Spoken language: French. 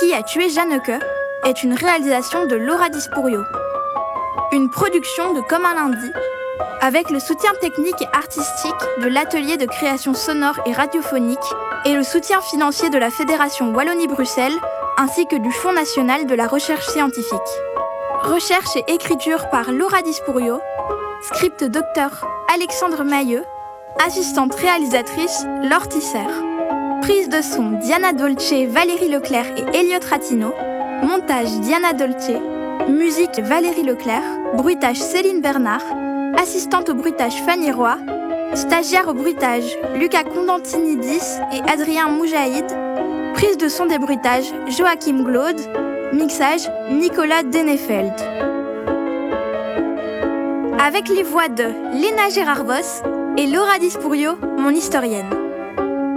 Qui a tué Jeanneke est une réalisation de Laura Dispourio. Une production de Comme un lundi, avec le soutien technique et artistique de l'atelier de création sonore et radiophonique et le soutien financier de la Fédération Wallonie-Bruxelles ainsi que du Fonds national de la recherche scientifique. Recherche et écriture par Laura Dispourio, script docteur Alexandre Mailleux, assistante réalisatrice Laure Tisser. Prise de son Diana Dolce, Valérie Leclerc et Elliot Ratino. Montage Diana Dolce. Musique Valérie Leclerc. Bruitage Céline Bernard. Assistante au bruitage Fanny Roy. Stagiaire au bruitage Lucas Condantinidis et Adrien Moujaïd. Prise de son des bruitages Joachim Glaude. Mixage Nicolas Denefeld. Avec les voix de Léna Gérard-Voss et Laura Dispourio, mon historienne.